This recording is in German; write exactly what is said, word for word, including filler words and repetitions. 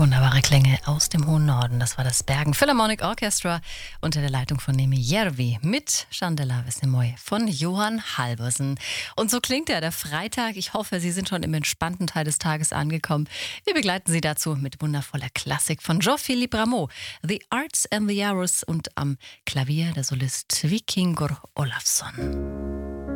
Wunderbare Klänge aus dem hohen Norden. Das war das Bergen Philharmonic Orchestra unter der Leitung von Nemi Järvi mit Chandela Vesemoy von Johann Halvorsen. Und so klingt er, der Freitag. Ich hoffe, Sie sind schon im entspannten Teil des Tages angekommen. Wir begleiten Sie dazu mit wundervoller Klassik von Jean-Philippe Rameau, The Arts and the Arrows und am Klavier der Solist Vikingur Olafsson.